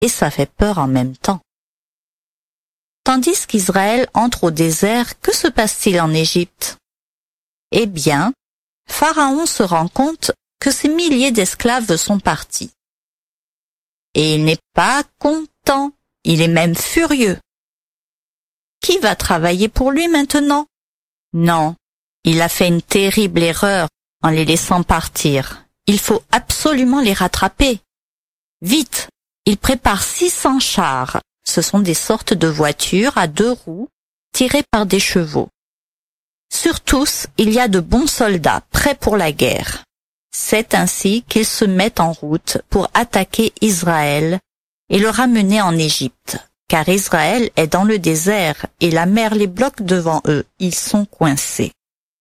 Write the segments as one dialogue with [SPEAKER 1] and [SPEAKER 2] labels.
[SPEAKER 1] et ça fait peur en même temps. Tandis qu'Israël entre au désert, que se passe-t-il en Égypte? Eh bien, Pharaon se rend compte que ces milliers d'esclaves sont partis. Et il n'est pas content, il est même furieux. Qui va travailler pour lui maintenant? Non, il a fait une terrible erreur en les laissant partir. Il faut absolument les rattraper. Vite, il prépare 600 chars. Ce sont des sortes de voitures à 2 roues tirées par des chevaux. Sur tous, il y a de bons soldats prêts pour la guerre. C'est ainsi qu'ils se mettent en route pour attaquer Israël et le ramener en Égypte, car Israël est dans le désert et la mer les bloque devant eux. Ils sont coincés.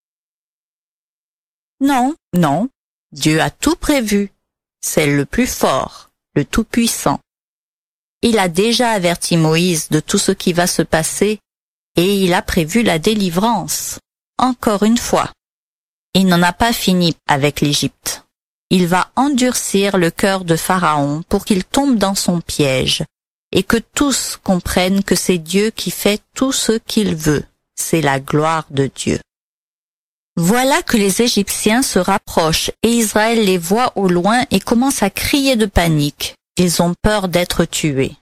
[SPEAKER 1] Non, Dieu a tout prévu. C'est le plus fort, le Tout-Puissant. Il a déjà averti Moïse de tout ce qui va se passer et il a prévu la délivrance. Encore une fois, il n'en a pas fini avec l'Égypte. Il va endurcir le cœur de Pharaon pour qu'il tombe dans son piège et que tous comprennent que c'est Dieu qui fait tout ce qu'il veut. C'est la gloire de Dieu. Voilà que les Égyptiens se rapprochent et Israël les voit au loin et commence à crier de panique. Ils ont peur d'être tués.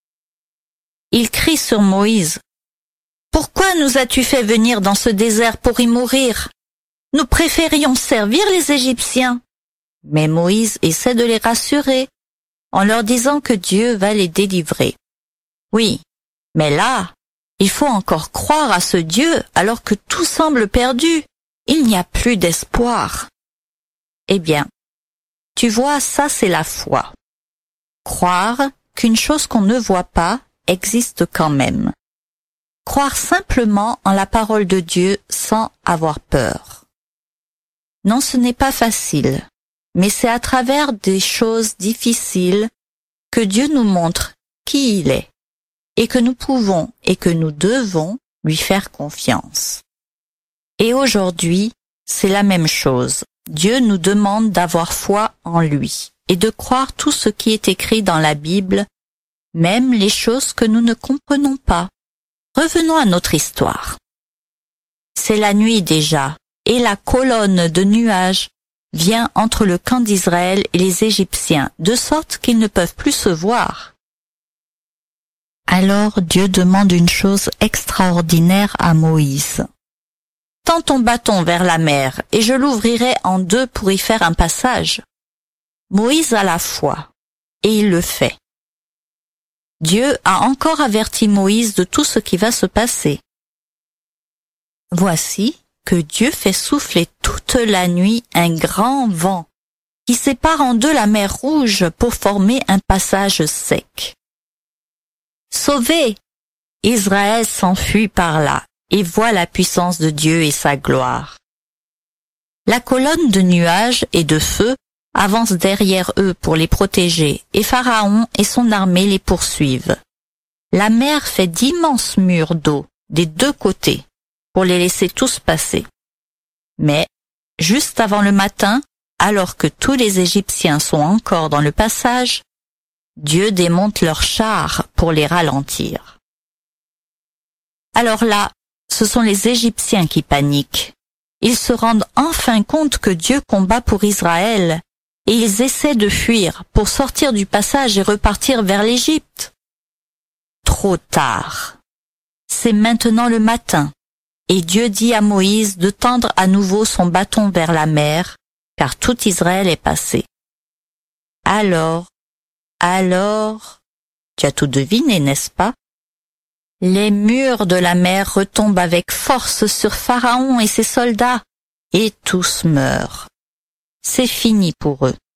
[SPEAKER 1] Ils crient sur Moïse. « Pourquoi nous as-tu fait venir dans ce désert pour y mourir? Nous préférions servir les Égyptiens. » Mais Moïse essaie de les rassurer en leur disant que Dieu va les délivrer. Oui, mais là, il faut encore croire à ce Dieu alors que tout semble perdu. Il n'y a plus d'espoir. Eh bien, tu vois, ça c'est la foi. Croire qu'une chose qu'on ne voit pas existe quand même. Croire simplement en la parole de Dieu sans avoir peur. Non, ce n'est pas facile, mais c'est à travers des choses difficiles que Dieu nous montre qui il est et que nous pouvons et que nous devons lui faire confiance. Et aujourd'hui, c'est la même chose. Dieu nous demande d'avoir foi en lui et de croire tout ce qui est écrit dans la Bible, même les choses que nous ne comprenons pas. Revenons à notre histoire. C'est la nuit déjà, et la colonne de nuages vient entre le camp d'Israël et les Égyptiens, de sorte qu'ils ne peuvent plus se voir. Alors Dieu demande une chose extraordinaire à Moïse. « Tends ton bâton vers la mer, et je l'ouvrirai en 2 pour y faire un passage. » Moïse a la foi, et il le fait. Dieu a encore averti Moïse de tout ce qui va se passer. Voici que Dieu fait souffler toute la nuit un grand vent qui sépare en 2 la mer Rouge pour former un passage sec. Sauvé, Israël s'enfuit par là et voit la puissance de Dieu et sa gloire. La colonne de nuages et de feu avance derrière eux pour les protéger, et Pharaon et son armée les poursuivent. La mer fait d'immenses murs d'eau des 2 côtés pour les laisser tous passer. Mais, juste avant le matin, alors que tous les Égyptiens sont encore dans le passage, Dieu démonte leurs chars pour les ralentir. Alors là, ce sont les Égyptiens qui paniquent. Ils se rendent enfin compte que Dieu combat pour Israël et ils essaient de fuir pour sortir du passage et repartir vers l'Égypte. Trop tard. C'est maintenant le matin et Dieu dit à Moïse de tendre à nouveau son bâton vers la mer, car tout Israël est passé. Alors, tu as tout deviné, n'est-ce pas? Les murs de la mer retombent avec force sur Pharaon et ses soldats, et tous meurent. C'est fini pour eux.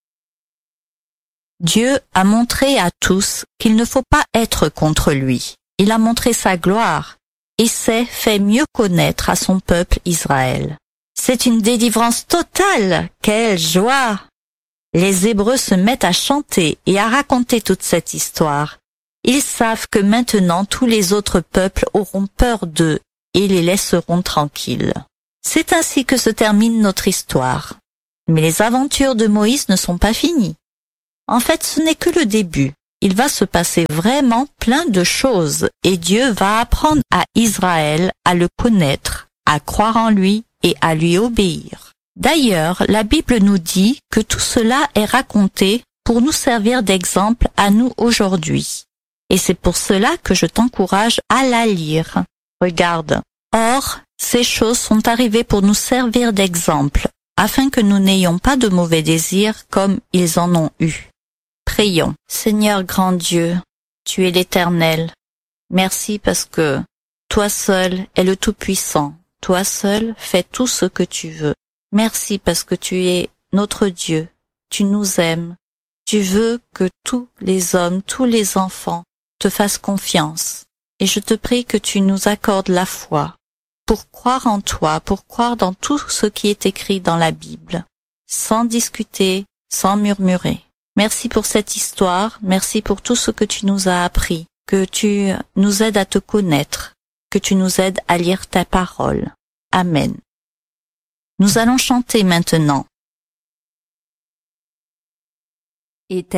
[SPEAKER 1] Dieu a montré à tous qu'il ne faut pas être contre lui. Il a montré sa gloire et s'est fait mieux connaître à son peuple Israël. C'est une délivrance totale. Quelle joie! Les Hébreux se mettent à chanter et à raconter toute cette histoire. Ils savent que maintenant tous les autres peuples auront peur d'eux et les laisseront tranquilles. C'est ainsi que se termine notre histoire. Mais les aventures de Moïse ne sont pas finies. En fait, ce n'est que le début. il va se passer vraiment plein de choses et Dieu va apprendre à Israël à le connaître, à croire en lui et à lui obéir. D'ailleurs, la Bible nous dit que tout cela est raconté pour nous servir d'exemple à nous aujourd'hui. Et c'est pour cela que je t'encourage à la lire. Regarde. Or, ces choses sont arrivées pour nous servir d'exemple, afin que nous n'ayons pas de mauvais désirs comme ils en ont eu. Prions. Seigneur grand Dieu, tu es l'Éternel. Merci parce que toi seul es le Tout-Puissant. Toi seul fais tout ce que tu veux. Merci parce que tu es notre Dieu. Tu nous aimes. Tu veux que tous les hommes, tous les enfants te fassent confiance. Et je te prie que tu nous accordes la foi pour croire en toi, pour croire dans tout ce qui est écrit dans la Bible, sans discuter, sans murmurer. Merci pour cette histoire, merci pour tout ce que tu nous as appris, que tu nous aides à te connaître, que tu nous aides à lire ta parole. Amen. Nous allons chanter maintenant.